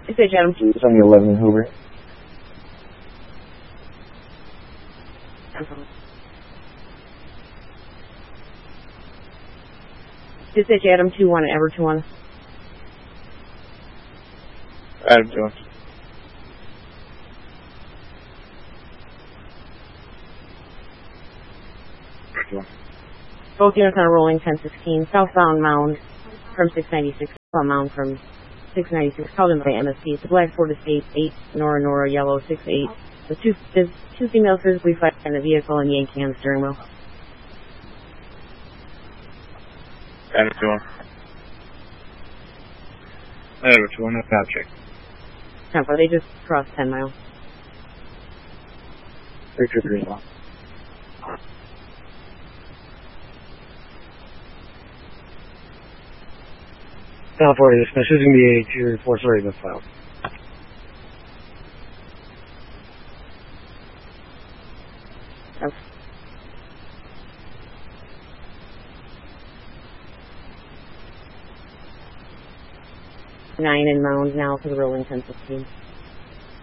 Dispatch Adam. It's on the 11 in Hoover. Dispatch Adam 2-1 at Everett 2-1. Adam 2-1. Both units on a rolling 1016. Southbound Mound from 696. Southbound Mound from 696. Called in by MSP. It's a black Ford Escape 8 Nora yellow 68. The two female physically fight in the vehicle and yanking on the steering wheel. Adam 2-1. Adam 2-1. Object. 10-4. They just crossed 10 miles. Victor 3-1. California, dismiss using the A2 report already been filed. Okay. 9 in Mound now for the rolling 1016.